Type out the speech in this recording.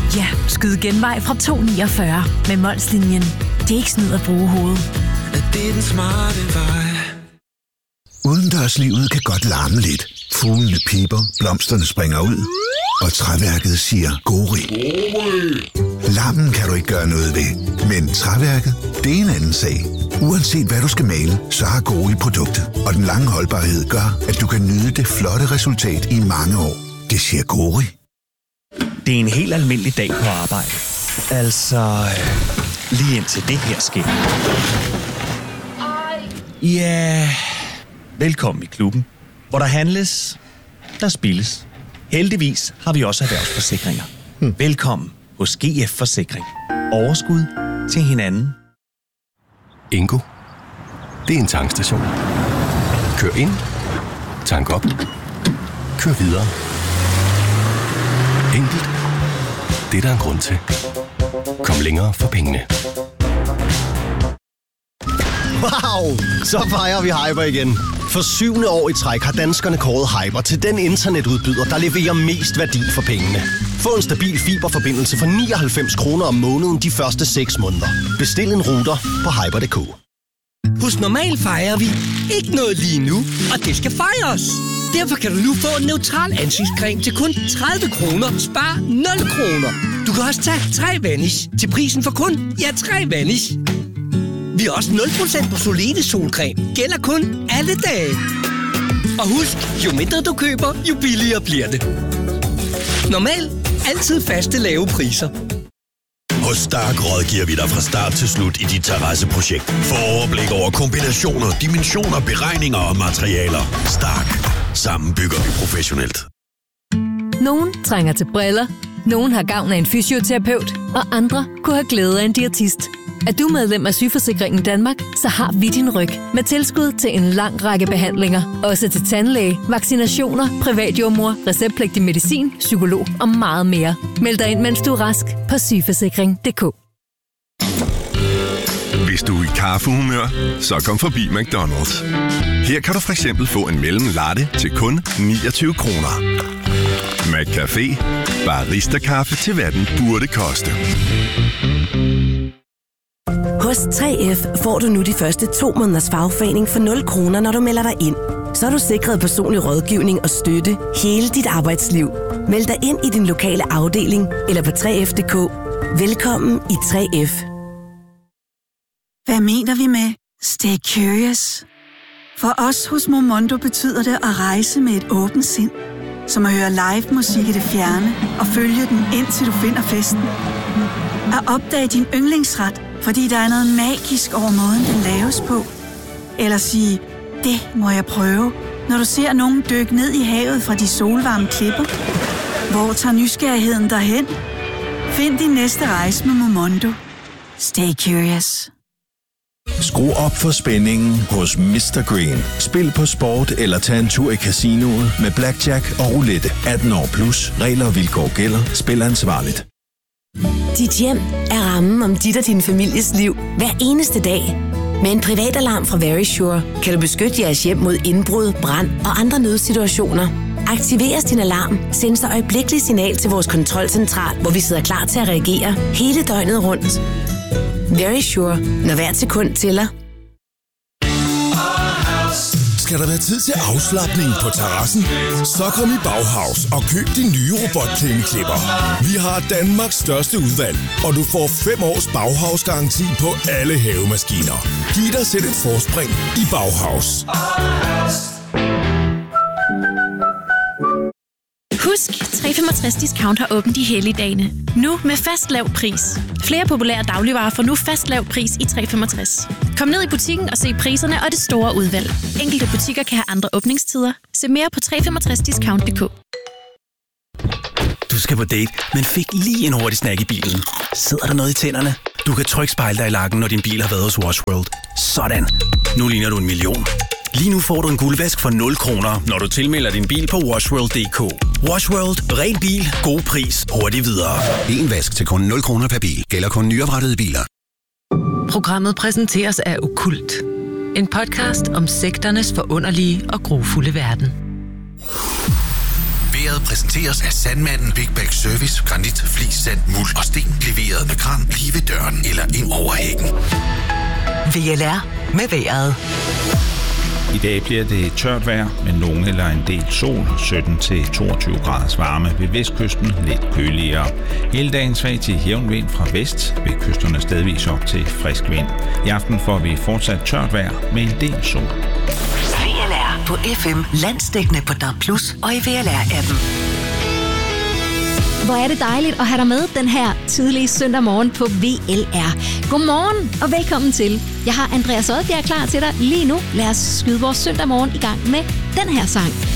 Ja, skyd genvej fra 249 med Molslinjen. Det er ikke snyd at bruge hovedet. Det er den smarte vej. Udendørslivet kan godt larme lidt. Fuglene piper, blomsterne springer ud, og træværket siger gori. Larmen kan du ikke gøre noget ved, men træværket, det er en anden sag. Uanset hvad du skal male, så har Gori produktet, og den lange holdbarhed gør, at du kan nyde det flotte resultat i mange år. Det siger Gori. Det er en helt almindelig dag på arbejde. Altså, lige indtil det her sker. Ja, velkommen i klubben, hvor der handles, der spilles. Heldigvis har vi også erhvervsforsikringer. Velkommen hos GF Forsikring. Overskud til hinanden. Ingo, det er en tankstation. Kør ind, tank op, kør videre. Enkelt. Det er der en grund til. Kom længere for pengene. Wow! Så fejrer vi Hyper igen. For 7. år i træk har danskerne kåret Hyper til den internetudbyder, der leverer mest værdi for pengene. Få en stabil fiberforbindelse for 99 kroner om måneden de første 6 måneder. Bestil en router på hyper.dk. Hos Normal fejrer vi ikke noget lige nu, og det skal fejres. Derfor kan du nu få en neutral ansigtscreme til kun 30 kroner. Spar 0 kroner. Du kan også tage 3 Vanish til prisen for kun 3 Vanish. Vi har også 0% på Solide solcreme. Gælder kun alle dage. Og husk, jo mindre du køber, jo billigere bliver det. Normal. Altid faste lave priser. Hos Stark rådgiver vi dig fra start til slut i dit terrasseprojekt. Få overblik over kombinationer, dimensioner, beregninger og materialer. Stark. Sammen bygger vi professionelt. Nogen trænger til briller, nogen har gavn af en fysioterapeut, og andre kunne have glæde af en diætist. Er du medlem af Sygeforsikringen Danmark, så har vi din ryg med tilskud til en lang række behandlinger. Også til tandlæge, vaccinationer, privatjordmor, receptpligtig medicin, psykolog og meget mere. Meld dig ind, mens du er rask på sygeforsikring.dk. Hvis du er i kaffehumør, så kom forbi McDonald's. Her kan du for eksempel få en mellemlatte til kun 29 kroner. McCafé. Barista-kaffe til hvad den burde koste. Hos 3F får du nu de første 2 måneders fagforening for 0 kroner, når du melder dig ind. Så er du sikret personlig rådgivning og støtte hele dit arbejdsliv. Meld dig ind i din lokale afdeling eller på 3F.dk. Velkommen i 3F. Hvad mener vi med Stay Curious? For os hos Momondo betyder det at rejse med et åbent sind. Som at høre live musik i det fjerne og følge den indtil du finder festen. At opdage din yndlingsret, fordi der er noget magisk over måden, den laves på. Eller sige, det må jeg prøve, når du ser nogen dykke ned i havet fra de solvarme klipper. Hvor tager nysgerrigheden derhen? Find din næste rejse med Momondo. Stay curious. Skru op for spændingen hos Mr. Green. Spil på sport eller tag en tur i casinoet med blackjack og roulette. 18 år plus. Regler og vilkår gælder. Spil ansvarligt. Dit hjem er rammen om dit og din families liv hver eneste dag. Med en privatalarm fra Verisure kan du beskytte jeres hjem mod indbrud, brand og andre nødsituationer. Aktiveres din alarm, sendes der øjeblikkeligt signal til vores kontrolcentral, hvor vi sidder klar til at reagere hele døgnet rundt. Verisure, når hvert sekund tæller. Skal der være tid til afslapning på terrassen? Så kom i Bauhaus og køb din nye robotklipper. Vi har Danmarks største udvalg, og du får 5 års Bauhaus-garanti på alle havemaskiner. Giv dig selv et forspring i Bauhaus. Husk, 365 Discount har åbent i helligdagene. Nu med fast lav pris. Flere populære dagligvarer får nu fast lav pris i 365. Kom ned i butikken og se priserne og det store udvalg. Enkelte butikker kan have andre åbningstider. Se mere på 365discount.dk. Du skal på date, men fik lige en hurtig snack i bilen. Sidder der noget i tænderne? Du kan trykspejle dig i lakken, når din bil har været hos Wash World. Sådan. Nu ligner du en million. Lige nu får du en guldvask for 0 kroner, når du tilmelder din bil på washworld.dk. Wash World. Ren bil. God pris. Hurtigt videre. En vask til kun 0 kroner per bil. Gælder kun nyoprettede biler. Programmet præsenteres af Okkult. En podcast om sekternes forunderlige og grufulde verden. Vejret præsenteres af Sandmanden Big Bag Service. Granit, flis, sand, muld og sten. Leveret med kran lige ved døren eller ind over hækken. VLR med vejret. I dag bliver det tørt vejr, men nogen eller en del sol, 17-22 graders varme ved vestkysten, lidt køligere. Hele dagen svag til jævn vind fra vest, ved kysterne stedvis op til frisk vind. I aften får vi fortsat tørt vejr med en del sol. VLR på FM, landsdækkende på DAB+ og i VLR-appen. Hvor er det dejligt at have dig med den her tidlige søndag morgen på VLR. Godmorgen og velkommen til. Jeg har Andreas Odbjerg klar til dig lige nu. Lad os skyde vores søndag morgen i gang med den her sang.